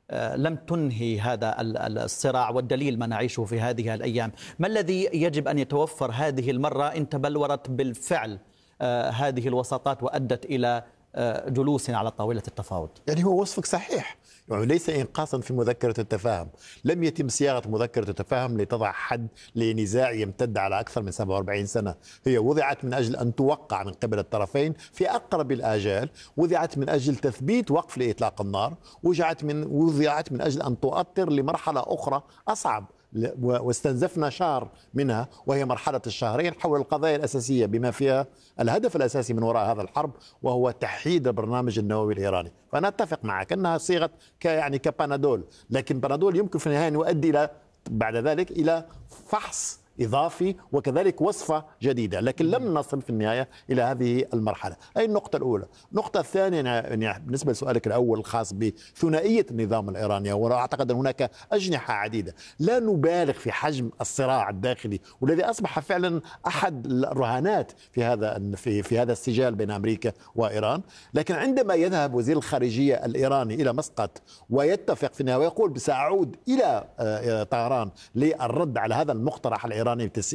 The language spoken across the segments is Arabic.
لم تنهي هذا الصراع، والدليل ما نعيشه في هذه الأيام. ما الذي يجب أن يتوفر هذه المرة إن تبلورت بالفعل هذه الوساطات وأدت إلى جلوس على طاولة التفاوض؟ يعني هو وصفك صحيح، يعني ليس إنقاصا في مذكرة التفاهم. لم يتم صياغة مذكرة التفاهم لتضع حد لنزاع يمتد على أكثر من 47 سنة. هي وضعت من أجل أن توقع من قبل الطرفين في أقرب الآجال، وضعت من أجل تثبيت وقف لإطلاق النار، وضعت من أجل أن تؤطر لمرحلة أخرى أصعب، واستنزفنا شهر منها وهي مرحلة الشهرين حول القضايا الأساسية بما فيها الهدف الأساسي من وراء هذا الحرب، وهو تحييد البرنامج النووي الإيراني. فأنا أتفق معك أنها صيغة كبانادول، لكن بانادول يمكن في النهاية أن يؤدي إلى بعد ذلك إلى فحص إضافي وكذلك وصفة جديدة، لكن لم نصل في النهاية إلى هذه المرحلة. أي النقطة الأولى. النقطة الثانية يعني بالنسبة لسؤالك الأول الخاص بثنائية النظام الإيراني، وأعتقد أن هناك أجنحة عديدة. لا نبالغ في حجم الصراع الداخلي والذي أصبح فعلا أحد الرهانات في هذا السجال بين أمريكا وإيران، لكن عندما يذهب وزير الخارجية الإيراني إلى مسقط ويتفق في النهاية ويقول سأعود إلى طهران للرد على هذا المقترح الإيراني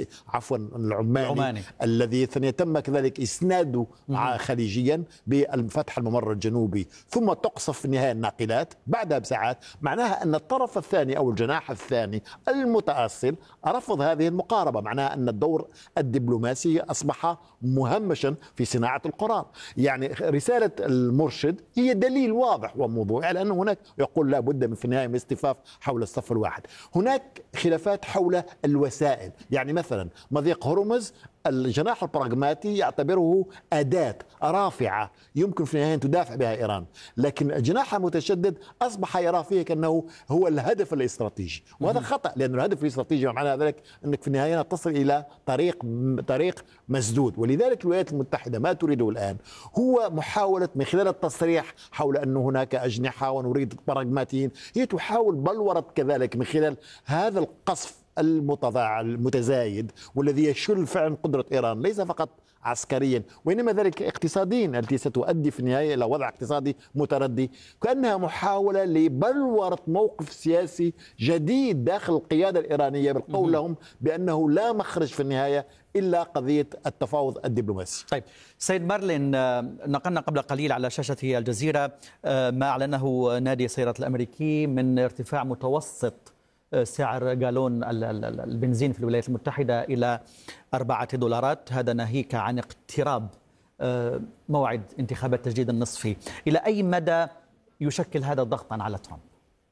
العماني الذي تم كذلك إسناده خليجيا بالفتح الممر الجنوبي، ثم تقصف في النهاية الناقلات بعدها بساعات، معناها أن الطرف الثاني أو الجناح الثاني المتأصل رفض هذه المقاربة. معناها أن الدور الدبلوماسي أصبح مهمشا في صناعة القرار. يعني رسالة المرشد هي دليل واضح وموضوعي على أن هناك يقول لا بد من في النهاية من اصطفاف حول الصف الواحد. هناك خلافات حول الوسائل، يعني مثلا مضيق هرمز الجناح البراغماتي يعتبره أداة رافعة يمكن في النهاية أن تدافع بها إيران، لكن الجناح المتشدد أصبح يرى فيه كأنه هو الهدف الاستراتيجي، وهذا خطأ، لأن الهدف الاستراتيجي معنى ذلك أنك في النهاية تصل إلى طريق مسدود. ولذلك الولايات المتحدة ما تريده الآن هو محاولة من خلال التصريح حول أن هناك أجنحة ونريد براغماتيين، هي تحاول بلورة كذلك من خلال هذا القصف المتزايد والذي يشل فعلا قدرة إيران ليس فقط عسكريا وإنما ذلك اقتصاديا، التي ستؤدي في النهاية إلى وضع اقتصادي متردي، كأنها محاولة لبلورة موقف سياسي جديد داخل القيادة الإيرانية بالقول لهم بأنه لا مخرج في النهاية إلا قضية التفاوض الدبلوماسي. طيب سيد مارلين، نقلنا قبل قليل على شاشة الجزيرة ما أعلنه نادي السيارات الأمريكي من ارتفاع متوسط سعر جالون البنزين في الولايات المتحدة إلى $4. هذا ناهيك عن اقتراب موعد انتخابات التجديد النصفي. إلى أي مدى يشكل هذا ضغطا على ترامب؟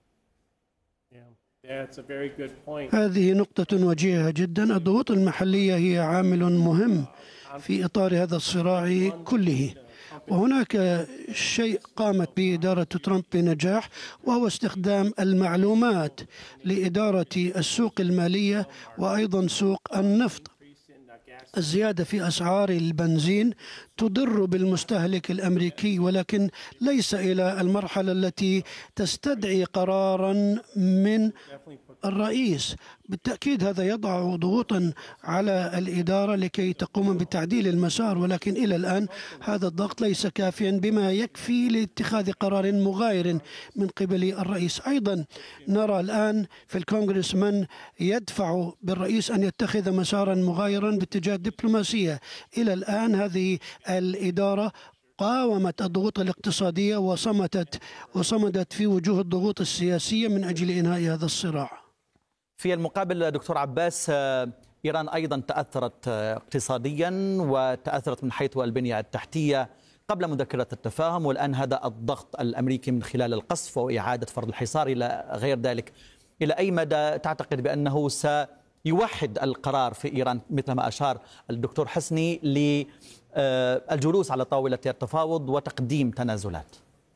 هذه نقطة وجيهة جدا. الضغوط المحلية هي عامل مهم في إطار هذا الصراع كله، وهناك شيء قامت به إدارة ترامب بنجاح، وهو استخدام المعلومات لإدارة السوق المالية وأيضا سوق النفط. الزيادة في أسعار البنزين تضر بالمستهلك الأمريكي، ولكن ليس إلى المرحلة التي تستدعي قرارا من الرئيس. بالتأكيد هذا يضع ضغوطا على الإدارة لكي تقوم بتعديل المسار، ولكن إلى الآن هذا الضغط ليس كافيا بما يكفي لاتخاذ قرار مغاير من قبل الرئيس. أيضا نرى الآن في الكونغرس من يدفع بالرئيس أن يتخذ مسارا مغايرا باتجاه الدبلوماسية. إلى الآن هذه الإدارة قاومت الضغوط الاقتصادية وصمدت في وجوه الضغوط السياسية من أجل إنهاء هذا الصراع. في المقابل دكتور عباس، إيران أيضا تأثرت اقتصاديا وتأثرت من حيث البنية التحتية قبل مذكرة التفاهم، والآن هذا الضغط الأمريكي من خلال القصف وإعادة فرض الحصار إلى غير ذلك. إلى أي مدى تعتقد بأنه سيوحد القرار في إيران مثل ما أشار الدكتور حسني للجلوس على طاولة التفاوض وتقديم تنازلات؟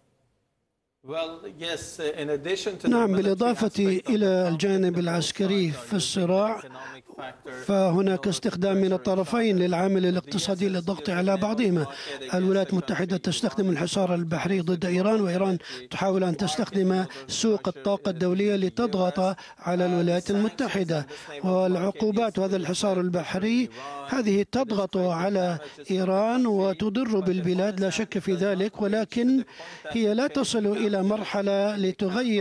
نعم، بالإضافة إلى الجانب العسكري في الصراع، فهناك استخدام من الطرفين للعامل الاقتصادي للضغط على بعضهما. الولايات المتحدة تستخدم الحصار البحري ضد إيران، وإيران تحاول أن تستخدم سوق الطاقة الدولية لتضغط على الولايات المتحدة. والعقوبات وهذا الحصار البحري هذه تضغط على إيران وتضر بالبلاد، لا شك في ذلك، ولكن هي لا تصل إلى مرحلة لتغير